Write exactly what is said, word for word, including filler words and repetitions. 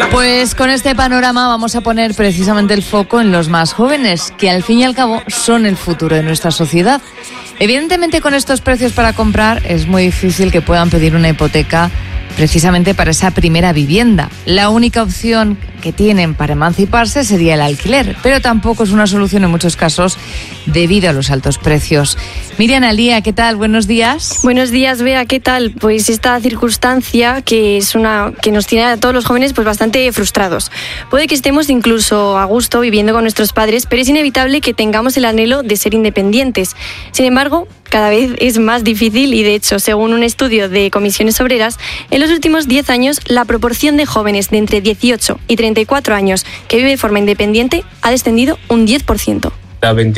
Pues con este panorama vamos a poner precisamente el foco en los más jóvenes, que al fin y al cabo son el futuro de nuestra sociedad. Evidentemente, con estos precios para comprar es muy difícil que puedan pedir una hipoteca precisamente para esa primera vivienda. La única opción que tienen para emanciparse sería el alquiler, pero tampoco es una solución en muchos casos debido a los altos precios. Miriam Alía, ¿qué tal? Buenos días. Buenos días, Bea, ¿qué tal? Pues esta circunstancia que es una que nos tiene a todos los jóvenes pues bastante frustrados. Puede que estemos incluso a gusto viviendo con nuestros padres, pero es inevitable que tengamos el anhelo de ser independientes. Sin embargo, cada vez es más difícil y, de hecho, según un estudio de Comisiones Obreras, en los últimos diez años la proporción de jóvenes de entre dieciocho y treinta y cuatro años que vive de forma independiente ha descendido un diez por ciento. A veinte